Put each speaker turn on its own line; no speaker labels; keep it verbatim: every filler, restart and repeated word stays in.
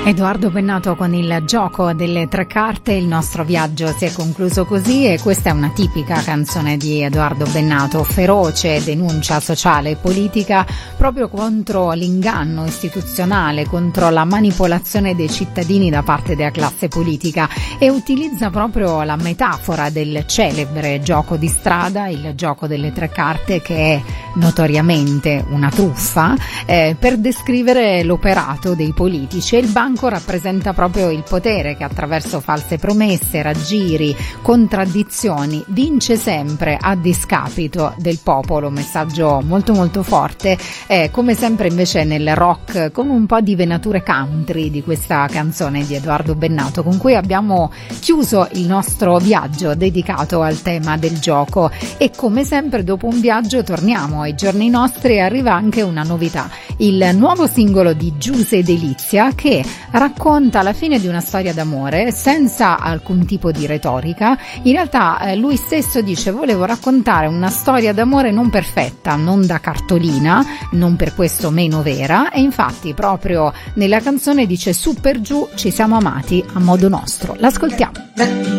Edoardo Bennato con il gioco delle tre carte. Il nostro viaggio si è concluso così e questa è una tipica canzone di Edoardo Bennato, feroce denuncia sociale e politica proprio contro l'inganno istituzionale, contro la manipolazione dei cittadini da parte della classe politica, e utilizza proprio la metafora del celebre gioco di strada, il gioco delle tre carte, che è notoriamente una truffa, eh, per descrivere l'operato dei politici. E il banco rappresenta proprio il potere che attraverso false promesse, raggiri, contraddizioni vince sempre a discapito del popolo. Messaggio molto molto forte, eh, come sempre invece nel rock con un po' di venature country di questa canzone di Edoardo Bennato, con cui abbiamo chiuso il nostro viaggio dedicato al tema del gioco. E come sempre dopo un viaggio torniamo ai giorni nostri e arriva anche una novità, il nuovo singolo di Giuse Delizia, che racconta la fine di una storia d'amore senza alcun tipo di retorica. In realtà eh, lui stesso dice: volevo raccontare una storia d'amore non perfetta, non da cartolina, non per questo meno vera, e infatti proprio nella canzone dice: su per giù ci siamo amati a modo nostro. L'ascoltiamo.